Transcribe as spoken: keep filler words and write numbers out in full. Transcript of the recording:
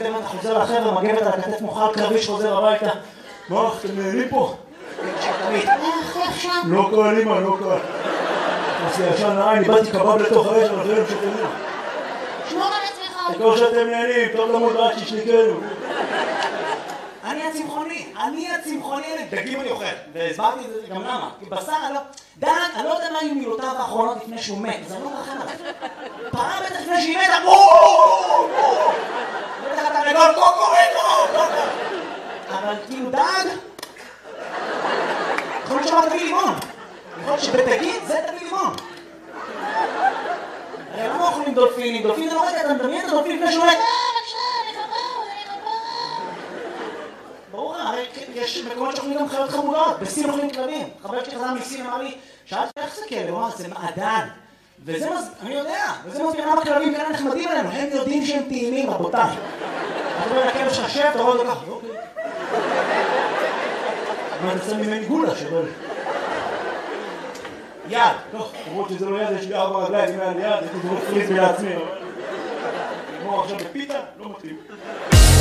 תמיד אתה חוזר לחבר'ה, מגבת על הכתף מוכר קרבי שחוזר הביתה. מה, אתם נהנים פה? תמיד. איך שם? לא קל, אמא, לא קל. עושה ישן נעי, אני באתי קבב לתוך האש, אבל זה לא שתדעו. שמור על עצמך. תקור שאתם נהנים, טוב למוד רק שישניקנו. אני הצמחוני, אני הצמחוני, דגים אני אוכל. והסברתי את זה גם למה. כי בשר, אני לא... דן, אני לא יודע מה היו מילותיו האחרונות לפני שהוא מת. זה לא מרחם עליו. פרה בטח לפני שהיא מתה, בואו! בטח אתה רגול, קוקוריקו! אבל כאילו דג... יכול להיות שאומר תביא לימון. יכול להיות שבדגים זה תביא לימון. הרי למה אוכלים דולפינים? דולפין זה לא רגע, אתה מדמיין את הדולפין לפני שהוא מת. ברור, הרי יש מקומות שאוכלים גם חיות חמודות, בסין אוכלים כלבים. חבר שלי חזר מסין אמר לי, שאלתי איך זה כלב? הוא אמר, זה מעדן. וזה מז... אני יודע, וזה מסביר למה כלבים כאלה נחמדים עלינו, הם יודעים שהם טעימים, רבותיי. אתה אומר לכלב ששב, אתה רואה אותו ככה, אוקיי. אבל זה ממני גולה שבל. יד, טוב, למרות שזה לא יד, יש לי ארבע רגליים, אם היה לי יד, הייתי זרוק פריז לעצמי. נגמור עכשיו בפיתה, לא מתאים.